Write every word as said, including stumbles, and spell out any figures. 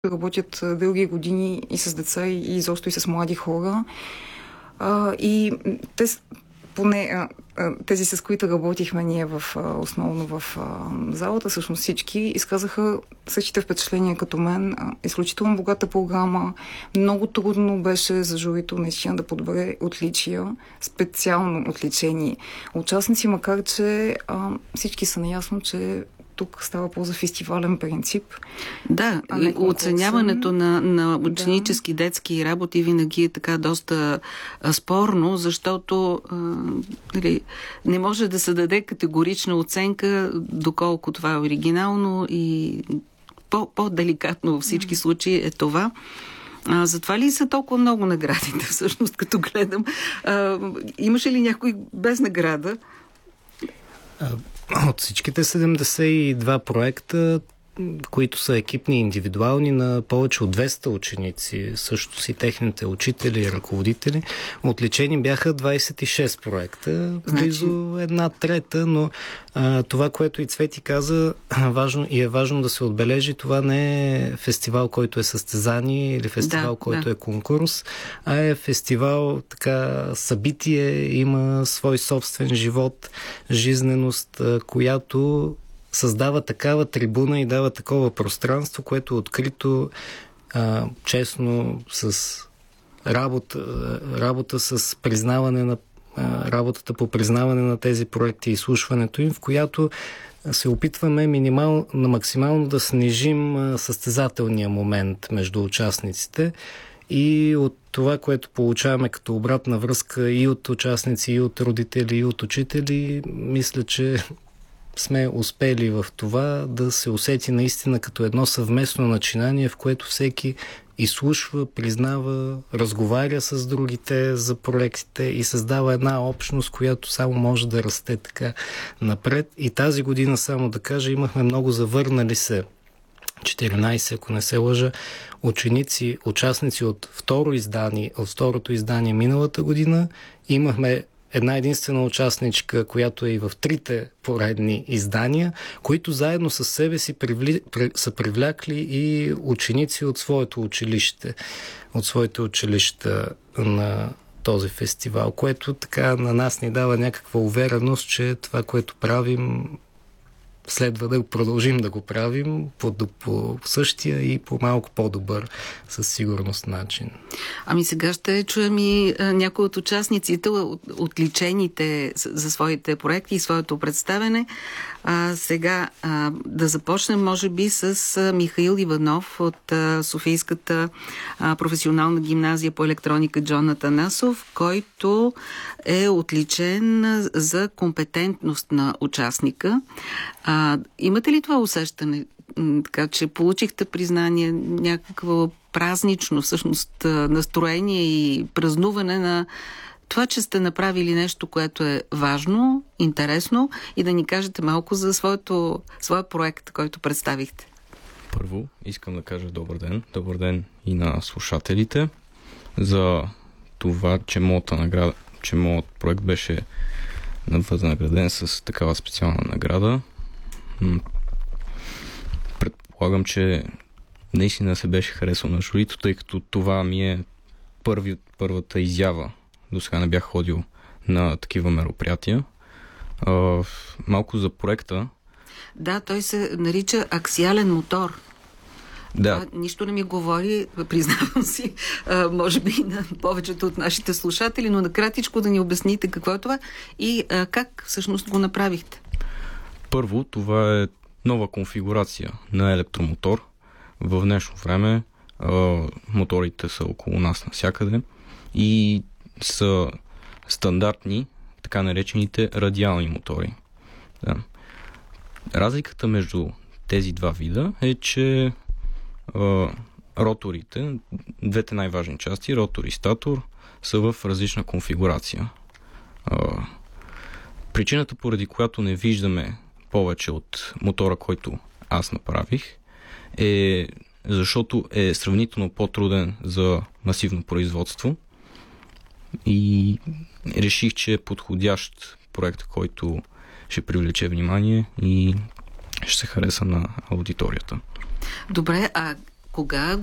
работят дълги години и с деца, и изобщо и с млади хора. А, и те, поне а, а, тези, с които работихме ние в, а, основно в а, залата, всъщност всички изказаха същите впечатления като мен. А, изключително богата програма. Много трудно беше за журито наистина да подбере отличия, специално отличени участници, макар че а, всички са наясно, че тук става по за фестивален принцип. Да, оценяването на, на ученически да. детски работи винаги е така доста а, спорно, защото а, нали, не може да се даде категорична оценка доколко това е оригинално и по, по-деликатно във всички случаи е това. А, затова ли са толкова много наградите, всъщност, като гледам? А, имаше ли някой без награда? От всичките седемдесет и два проекта, които са екипни и индивидуални на повече от двеста ученици, също си техните учители и ръководители, отличени бяха двадесет и шест проекта, значи... близо една трета, но а, това, което и Цвети каза, важно, и е важно да се отбележи, това не е фестивал, който е състезание или фестивал, да, който да. е конкурс, а е фестивал, така, събитие, има свой собствен живот, жизненост, която създава такава трибуна и дава такова пространство, което е открито, а, честно, с работа, работа с признаване на а, работата по признаване на тези проекти и изслушването им, в която се опитваме минимал, на максимално да снижим а, състезателния момент между участниците и от това, което получаваме като обратна връзка и от участници, и от родители, и от учители, мисля, че сме успели в това да се усети наистина като едно съвместно начинание, в което всеки изслушва, признава, разговаря с другите за проектите и създава една общност, която само може да расте така напред. И тази година, само да кажа, имахме много завърнали се четиринадесет, ако не се лъжа, ученици, участници от второ издание, от второто издание миналата година. Имахме една единствена участничка, която е и в трите поредни издания, които заедно с себе си привли... са привлякли и ученици от своето училище, от своите училища на този фестивал, което така на нас ни дава някаква увереност, че това, което правим, следва да продължим да го правим по, по същия и по малко по-добър със сигурност начин. Ами сега ще чуем и а, някои от участниците, от, отличените за своите проекти и своето представяне. А, сега а, да започнем може би с а, Михаил Иванов от а, Софийската а, професионална гимназия по електроника Джон Атанасов, който е отличен за компетентност на участника. А, имате ли това усещане, така че получихте признание, някакво празнично всъщност настроение и празнуване на това, че сте направили нещо, което е важно, интересно, и да ни кажете малко за своето, своя проект, който представихте? Първо искам да кажа добър ден. Добър ден и на слушателите за това, че моята награда, че моят проект беше възнаграден с такава специална награда. Предполагам, че наистина се беше харесал на журито, тъй като това ми е първи, първата изява. До сега не бях ходил на такива мероприятия. А, малко за проекта. Да, той се нарича аксиален мотор. Да. Това нищо не ми говори, признавам си, а, може би на повечето от нашите слушатели, но накратичко да ни обясните какво е това и а, как всъщност го направихте. Първо, това е нова конфигурация на електромотор. В днешно време а, моторите са около нас навсякъде и са стандартни, така наречените радиални мотори. Да. Разликата между тези два вида е, че а, роторите, двете най-важни части, ротор и статор, са в различна конфигурация. А, причината, поради която не виждаме повече от мотора, който аз направих, е защото е сравнително по-труден за масивно производство и реших, че е подходящ проект, който ще привлече внимание и ще се хареса на аудиторията. Добре, а кога